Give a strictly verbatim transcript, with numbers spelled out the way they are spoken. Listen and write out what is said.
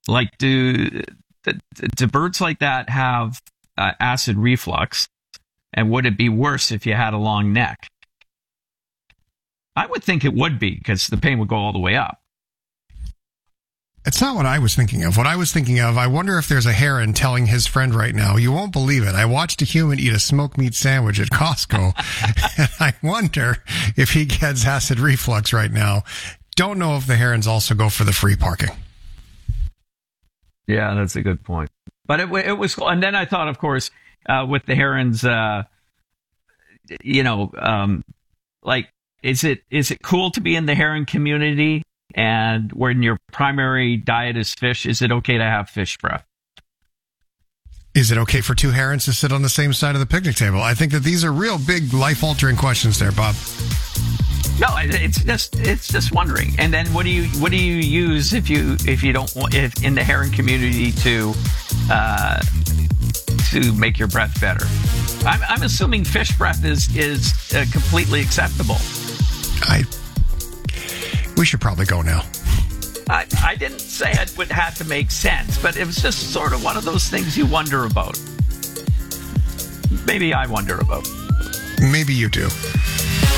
Like, do do, do birds like that have uh, acid reflux? And would it be worse if you had a long neck? I would think it would be, because the pain would go all the way up. It's not what I was thinking of. What I was thinking of, I wonder if there's a heron telling his friend right now, you won't believe it, I watched a human eat a smoked meat sandwich at Costco, and I wonder if he gets acid reflux right now. Don't know if the herons also go for the free parking. Yeah, that's a good point. But it, it was cool. And then I thought, of course, uh, with the herons, uh, you know, um, like, is it is it cool to be in the heron community? And when your primary diet is fish, is it okay to have fish breath? Is it okay for two herons to sit on the same side of the picnic table? I think that these are real big life-altering questions there, Bob. No, it's just it's just wondering. And then what do you what do you use if you if you don't want if in the heron community to uh, to make your breath better? I'm, I'm assuming fish breath is is uh, completely acceptable. I. We should probably go now. I, I didn't say it would have to make sense, but it was just sort of one of those things you wonder about. Maybe I wonder about. Maybe you do.